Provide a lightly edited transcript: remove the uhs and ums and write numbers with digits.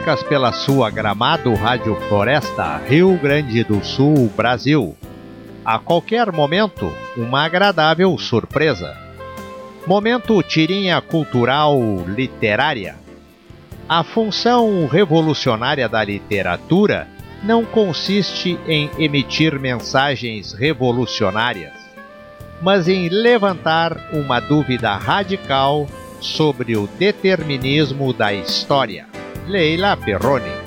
músicas pela sua Gramado Rádio Floresta, Rio Grande do Sul, Brasil. A qualquer momento, uma agradável surpresa. Momento Tirinha Cultural Literária. A função revolucionária da literatura não consiste em emitir mensagens revolucionárias, mas em levantar uma dúvida radical sobre o determinismo da história. Leila Perrone.